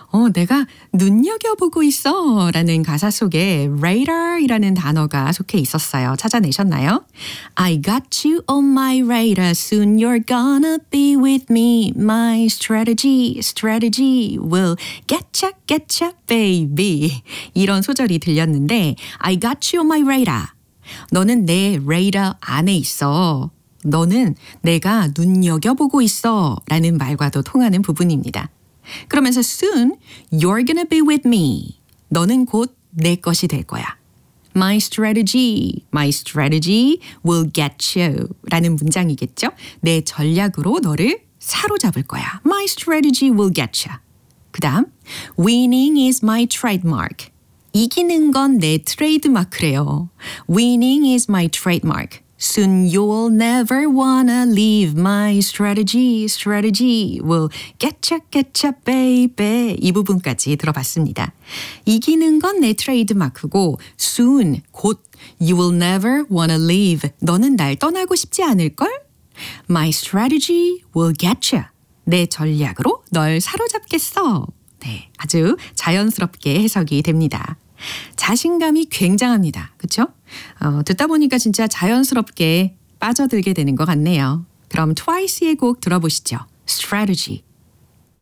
내가 눈여겨보고 있어 라는 가사 속에 radar이라는 단어가 속해 있었어요. 찾아내셨나요? I got you on my radar. Soon you're gonna be with me. My strategy will getcha, baby. 이런 소절이 들렸는데 I got you on my radar. 너는 내 레이더 안에 있어. 너는 내가 눈여겨보고 있어 라는 말과도 통하는 부분입니다. 그러면서 soon you're gonna be with me. 너는 곧 내 것이 될 거야. My strategy will get you 라는 문장이겠죠. 내 전략으로 너를 사로잡을 거야. My strategy will get you. 그 다음 winning is my trademark. 이기는 건 내 트레이드마크래요. Winning is my trademark. Soon you'll never wanna leave my strategy will getcha baby. 이 부분까지 들어봤습니다. 이기는 건 내 트레이드마크고 soon 곧 you will never wanna leave. 너는 날 떠나고 싶지 않을걸? My strategy will getcha. 내 전략으로 널 사로잡겠어. 네, 아주 자연스럽게 해석이 됩니다. 자신감이 굉장합니다. 그렇죠? 듣다 보니까 진짜 자연스럽게 빠져들게 되는 것 같네요. 그럼 트와이스의 곡 들어보시죠. Strategy.